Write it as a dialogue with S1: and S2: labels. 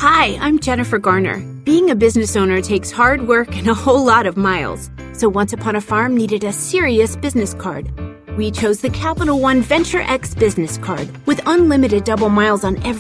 S1: Hi, I'm Jennifer Garner. Being a business owner takes hard work and a whole lot of miles. So Once Upon a Farm needed a serious business card. We chose the Capital One Venture X business card with unlimited double miles on every